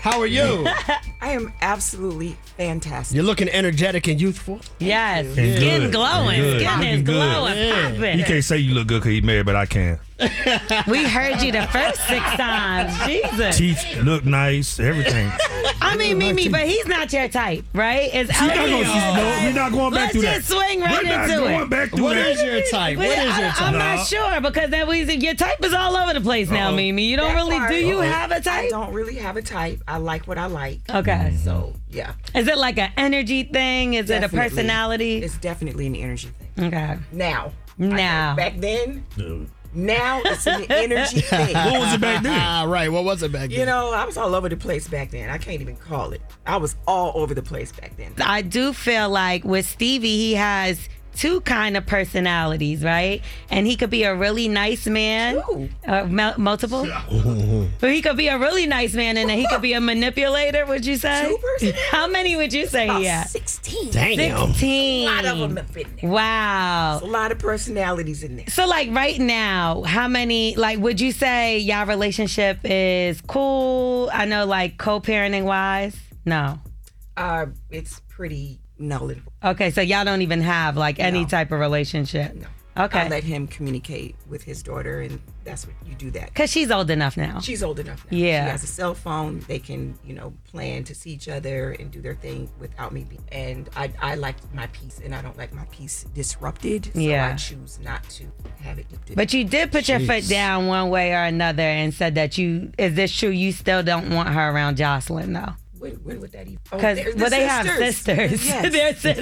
How are you? I am absolutely fantastic. You're looking energetic and youthful. Yes. And Skin good. glowing. And good. Skin is Looking good. glowing. Yeah. Popping. You can't say you look good because you married, but I can. We heard you the first 6 times. Jesus. Teeth look nice, everything. I mean, Mimi, but he's not your type, right? It's We're not going back Let's through that. just swing right We're not into going it. back through What that. is your type? What is your I'm type? not sure because your type is all over the place now, Mimi. You don't That really. part- Do you have a I type? don't really have a type. I like what I like. Okay. So, yeah. Is it like an energy thing? Is it a Definitely. personality? It's definitely an energy thing. Okay. Now. Now. Back then, now it's an energy thing. What was it back then? Ah, right. What was it back then? You know, I was all over the place back then. I can't even call it. I was all over the place back then. I do feel like with Stevie, he has 2 kind of personalities, right? And he could be a really nice man. Ooh. Multiple? But he could be a really nice man and then he could be a manipulator, would you say? 2 personalities? How many would you say About he had? 16. Damn. 16. A lot of them have been there. Wow. A lot of personalities in there. So, like, right now, how many, like, would you say y'all relationship is cool? I know, like, co-parenting wise? No. It's pretty null and void. Okay, so y'all don't even have, like, any No. type of relationship? No. Okay. I let him communicate with his daughter, and that's what you do that. Because she's old enough now. She's old enough now. Yeah. She has a cell phone. They can, plan to see each other and do their thing without me. And I like my peace, and I don't like my peace disrupted. So Yeah. I choose not to have it disrupted. But you did put your foot Jeez. down one way or another and said that is this true? You still don't want her around Jocelyn, though? when would that even? Because they're they have sisters. Yes. They're sisters.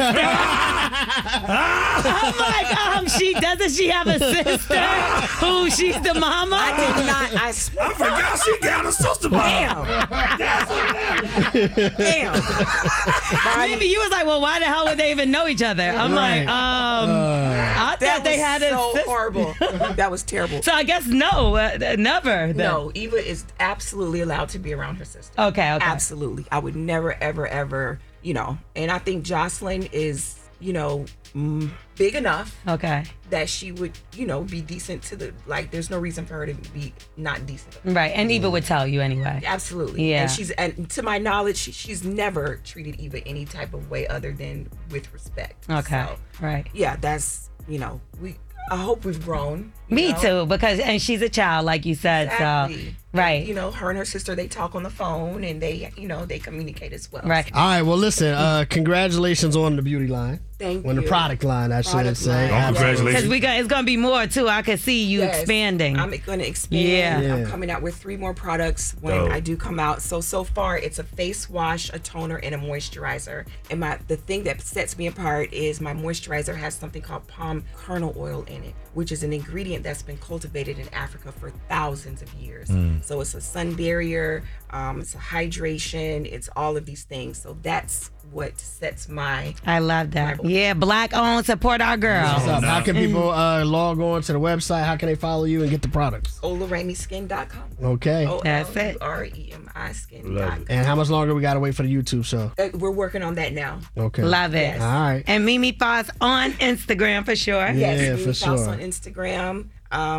I'm like, she have a sister who she's the mama? I did not. I swear. I forgot she got a sister. Damn. Maybe you was like, well, why the hell would they even know each other? I'm like, I That thought they was had a so sister. horrible. That was terrible. So I guess no, never. then. No, Eva is absolutely allowed to be around her sister. Okay. Absolutely. I would never, ever, ever, and I think Jocelyn is, big enough Okay. that she would, be decent to there's no reason for her to be not decent. Right. And Eva would tell you anyway. Absolutely. Yeah. And to my knowledge, she's never treated Eva any type of way other than with respect. Okay. So, Right. yeah, that's, I hope we've grown. Me too, and she's a child, like you said. Exactly. So, right. Her and her sister, they talk on the phone and they, they communicate as well. Right. All right. Well, listen. Congratulations on the beauty line. Thank On you. the product line, I should Product say. line. Congratulations. Because it's gonna be more too. I could see you Yes, expanding. I'm going to expand. Yeah. I'm coming out with 3 more products when Dope. I do come out. So far, it's a face wash, a toner, and a moisturizer. And the thing that sets me apart is my moisturizer has something called palm kernel oil in it, which is an ingredient that's been cultivated in Africa for thousands of years. So it's a sun barrier, it's a hydration, it's all of these things. So that's what sets my I love that. Bible. Yeah, black owned, support our girl. What's up? How can people log on to the website? How can they follow you and get the products? olaremiskin.com. Okay. That's it. OLUREMI skin.com. Love it. And how much longer we got to wait for the YouTube show? We're working on that now. Okay. Love it. Yes. All right. And Mimi Foss on Instagram for sure. Yeah, Yes, for Mimi Faust sure. on Instagram.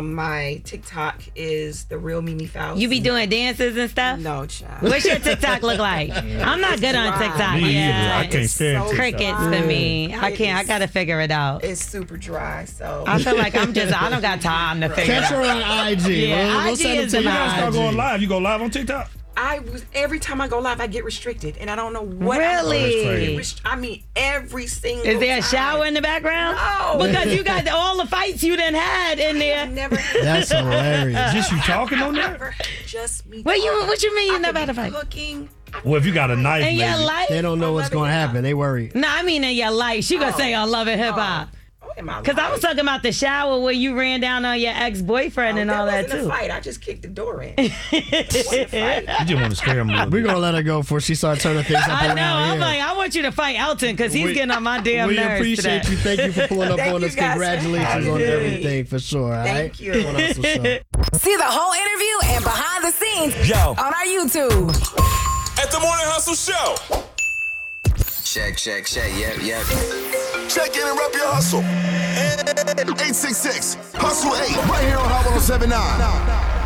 My TikTok is the real Mimi Faust. You be doing dances and stuff? No, child. What's your TikTok look like? I'm not good on dry. TikTok. Me either. Yeah. I can't stand so TikTok. Crickets for me. I It can't. I is- gotta figure it out. It's super dry, so I feel like I don't got time to figure it Catch her out. on IG. Yeah, we'll IG send it is to the you. You gotta start IG. going live. You go live on TikTok? every time I go live, I get restricted, and I don't know what. Really? I mean, every single. Is there a time. shower in the background? No. Because you got all the fights you done had in I've there. never. That's hilarious. Just you talking on there? Never. Just me. What you mean you I never could had a be fight? Cooking. Well, if you got a knife, In your maybe. life? They don't know what's going to happen. They worry. No, I mean in your life. She gonna Oh. say I love it hip hop. Oh, in my Because I was life. talking about the shower where you ran down on your ex-boyfriend and all that wasn't too. a fight. I just kicked the door in. It wasn't a fight. You just want to scare him a little We're bit. going to let her go before she starts turning things up I around know. I'm here. like, I want you to fight Elton because he's getting on my damn We nerves appreciate today. you. Thank you for pulling up Thank on you us. guys for Congratulations having on me. everything for sure. All right? Thank you. Well, that's what's up. See the whole interview and behind the scenes Yo. on our YouTube. At the Morning Hustle Show. Check, yep. Check in and rep your hustle. 866 Hustle 8 right here on Hot 107.9.